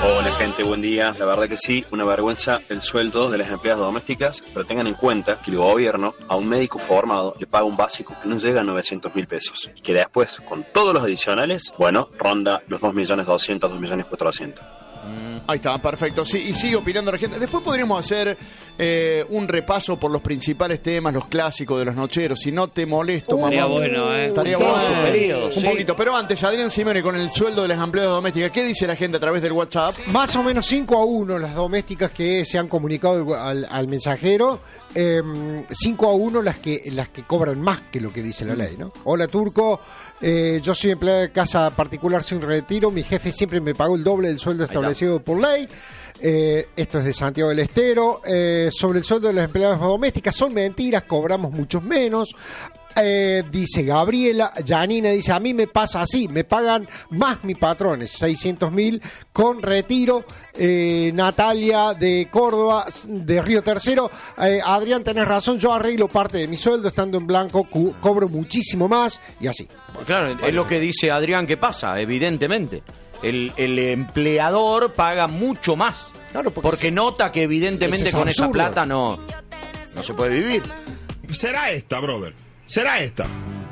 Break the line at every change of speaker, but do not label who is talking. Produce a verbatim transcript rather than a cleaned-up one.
Hola gente, buen día. La verdad que sí, una vergüenza el sueldo de las empleadas domésticas, pero tengan en cuenta que el gobierno a un médico formado le paga un básico que no llega a novecientos mil pesos y que después, con todos los adicionales, bueno, ronda los dos millones doscientos, dos millones cuatrocientos.
Ahí está, perfecto. Sí, y sigue opinando la gente. Después podríamos hacer eh, un repaso por los principales temas, los clásicos de los nocheros. Si no te molesto,
uh,
mamá.
Estaría bueno, ¿eh?
Estaría
Todo
bueno.
su periodo,
un
sí.
poquito. Pero antes, Adrián Simeone con el sueldo de las empleadas domésticas. ¿Qué dice la gente a través del WhatsApp?
Más o menos cinco a uno las domésticas que se han comunicado al, al mensajero. Eh, cinco a uno las que las que cobran más que lo que dice la ley, ¿no? Hola Turco, eh, yo soy empleado de casa particular sin retiro, mi jefe siempre me pagó el doble del sueldo establecido por ley. Eh, esto es de Santiago del Estero. Eh, sobre el sueldo de las empleadas domésticas, son mentiras, cobramos muchos menos. Eh, dice Gabriela, Janina dice, a mí me pasa así, me pagan más mis patrones, seiscientos mil con retiro. eh, Natalia de Córdoba, de Río Tercero, eh, Adrián, tenés razón, yo arreglo parte de mi sueldo estando en blanco, cu- cobro muchísimo más y así.
Claro, es lo que dice Adrián que pasa, evidentemente. El, el empleador paga mucho más,
Claro, porque
porque
se-
nota que evidentemente
es
con esa
absurdo.
plata no, no se puede vivir.
Será esta, brother. Será esta.